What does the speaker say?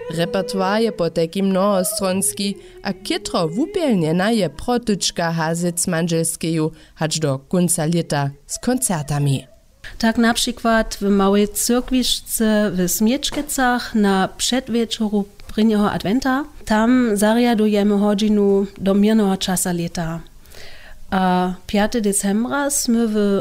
Repertoar je potekim mnohostronski, a kitro wupielnjena je protyczka hazec manželskeju, hač do konca leta z koncertami. Tak na przykład w małej cyrkwiszce w Smiečkecach na przedwieczoru prynjeho adventa. Tam zariadujemy hodźinu do mirnego czasa leta. A 5. decembra sme w